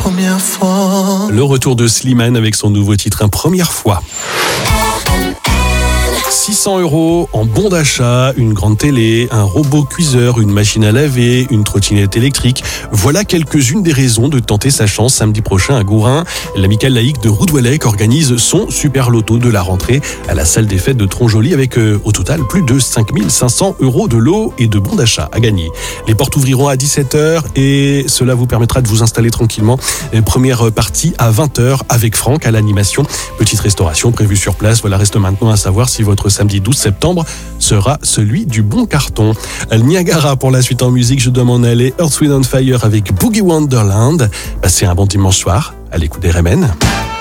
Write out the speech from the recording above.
première fois. Le retour de Slimane avec son nouveau titre, une première fois. 600 € en bon d'achat, une grande télé, un robot cuiseur, une machine à laver, une trottinette électrique. Voilà quelques-unes des raisons de tenter sa chance samedi prochain à Gourin. L'amicale laïque de Roudouallec organise son super loto de la rentrée à la salle des fêtes de Tronjoli avec au total plus de 5 500 € de lots et de bons d'achat à gagner. Les portes ouvriront à 17h et cela vous permettra de vous installer tranquillement. Première partie à 20h avec Franck à l'animation. Petite restauration prévue sur place. Voilà, reste maintenant à savoir si votre samedi 12 septembre sera celui du bon carton. Niagara pour la suite en musique, je dois m'en aller. Earth, Wind & Fire avec Boogie Wonderland. Passez un bon dimanche soir à l'écoute des RMN.